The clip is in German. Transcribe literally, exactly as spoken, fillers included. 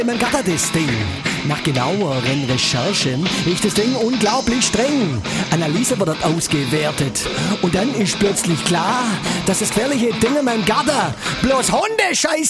Man gattert das Ding. Nach genaueren Recherchen ist das Ding unglaublich streng. Analyse wird dort ausgewertet. Und dann ist plötzlich klar, dass das gefährliche Ding in meinem Gatter bloß Hundescheiß